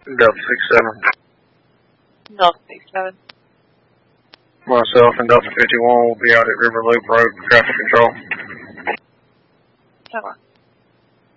Delta 67. Delta 67. Myself and Delta 51 will be out at River Loop Road for traffic control. So,